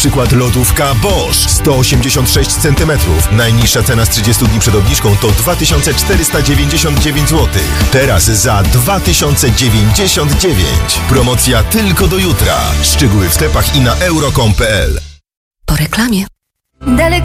Na przykład lodówka Bosch 186 cm. Najniższa cena z 30 dni przed obniżką to 2499 zł. Teraz za 2099. Promocja tylko do jutra. Szczegóły w sklepach i na euro.com.pl. Po reklamie.